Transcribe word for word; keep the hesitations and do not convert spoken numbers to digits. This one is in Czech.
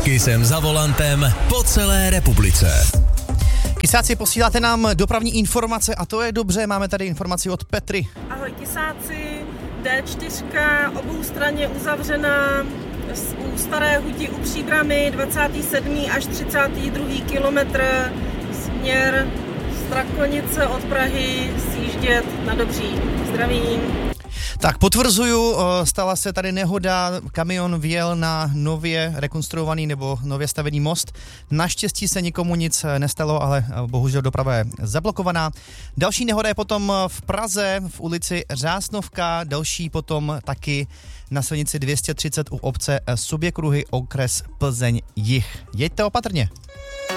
Kysem za volantem po celé republice. Kysáci, posíláte nám dopravní informace a to je dobře, máme tady informaci od Petry. Ahoj kysáci, dé čtyři obou straně uzavřená u Staré Huti u Příbramy dvacátý sedmý až třicátý druhý kilometr směr Strakonice od Prahy sjíždět na Dobří. Zdravím. Tak potvrzuju, stala se tady nehoda, kamion vjel na nově rekonstruovaný nebo nově stavený most. Naštěstí se nikomu nic nestalo, ale bohužel doprava je zablokovaná. Další nehoda je potom v Praze v ulici Řásnovka, další potom taky na silnici dvě stě třicet u obce Subě Kruhy, okres Plzeň Jih. Jeďte opatrně.